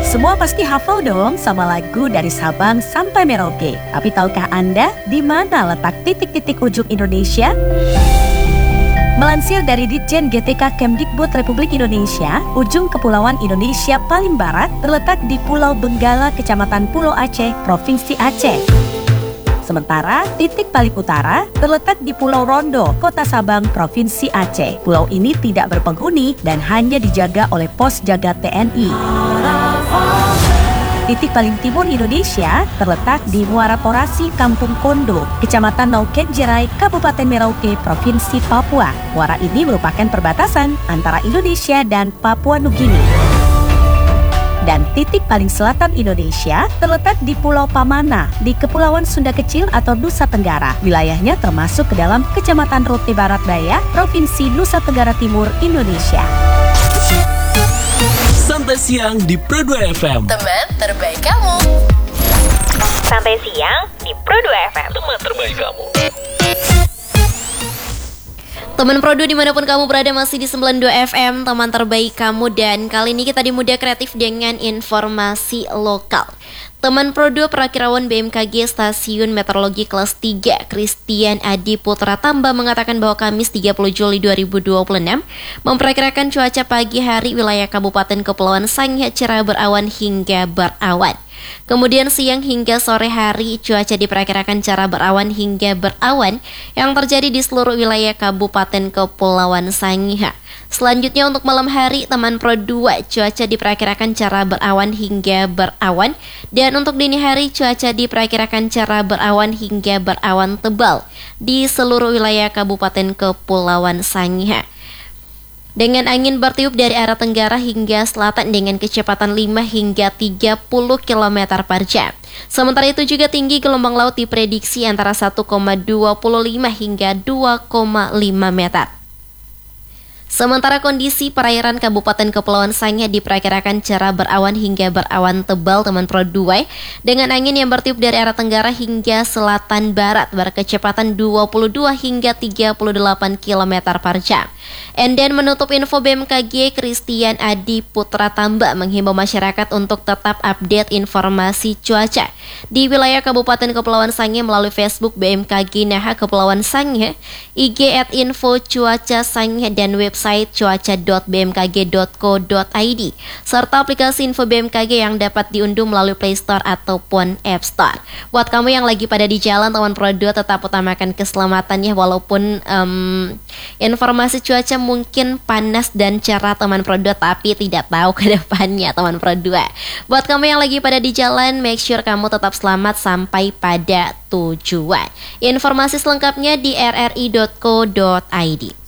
Semua pasti hafal dong sama lagu dari Sabang sampai Merauke. Tapi tahukah Anda di mana letak titik-titik ujung Indonesia? Melansir dari Ditjen GTK Kemdikbud Republik Indonesia, ujung kepulauan Indonesia paling barat terletak di Pulau Benggala, Kecamatan Pulau Aceh, Provinsi Aceh. Sementara titik paling utara terletak di Pulau Rondo, Kota Sabang, Provinsi Aceh. Pulau ini tidak berpenghuni dan hanya dijaga oleh pos jaga TNI. Titik paling timur Indonesia terletak di Muara Torasi, Kampung Kondo, Kecamatan Naukenjerai, Kabupaten Merauke, Provinsi Papua. Muara ini merupakan perbatasan antara Indonesia dan Papua Nugini. Dan titik paling selatan Indonesia terletak di Pulau Pamana, di Kepulauan Sunda Kecil atau Nusa Tenggara. Wilayahnya termasuk ke dalam Kecamatan Rote Barat Daya, Provinsi Nusa Tenggara Timur, Indonesia. Santai siang di Pro 2 FM. Teman terbaik kamu. Santai siang di Pro 2 FM. Teman terbaik kamu. Teman Pro 2 dimanapun kamu berada, masih di 92 FM, teman terbaik kamu. Dan kali ini kita di Muda Kreatif dengan informasi lokal. Teman Pro 2 Perakirawan BMKG Stasiun Meteorologi Kelas 3 Christian Adi Putra Tamba mengatakan bahwa Kamis 30 Juli 2026 memperkirakan cuaca pagi hari wilayah Kabupaten Kepulauan Sangihe cerah berawan hingga berawan. Kemudian siang hingga sore hari cuaca diperkirakan cerah berawan hingga berawan yang terjadi di seluruh wilayah Kabupaten Kepulauan Sangihe. Selanjutnya untuk malam hari, teman Pro 2 cuaca diperkirakan cerah berawan hingga berawan, dan untuk dini hari cuaca diperkirakan cerah berawan hingga berawan tebal di seluruh wilayah Kabupaten Kepulauan Sangihe. Dengan angin bertiup dari arah tenggara hingga selatan dengan kecepatan 5 hingga 30 km per jam. Sementara itu juga tinggi gelombang laut diprediksi antara 1,25 hingga 2,5 meter. Sementara kondisi perairan Kabupaten Kepulauan Sangihe diperkirakan cerah berawan hingga berawan tebal, teman Pro 2, dengan angin yang bertiup dari arah tenggara hingga selatan barat berkecepatan 22 hingga 38 km per jam. Dan menutup info BMKG, Christian Adi Putra Tamba menghimbau masyarakat untuk tetap update informasi cuaca di wilayah Kabupaten Kepulauan Sangihe melalui Facebook BMKG Naha Kepulauan Sangihe, IG @info cuaca Sangihe, dan website cuaca.bmkg.co.id, serta aplikasi info BMKG yang dapat diunduh melalui Play Store ataupun App Store. Buat kamu yang lagi pada di jalan, teman Pro 2, tetap utamakan keselamatan ya, walaupun informasi cuaca mungkin panas dan cerah teman Pro 2, tapi tidak tahu ke depannya teman Pro 2. Buat kamu yang lagi pada di jalan, make sure kamu tetap selamat sampai pada tujuan. Informasi selengkapnya di rri.co.id.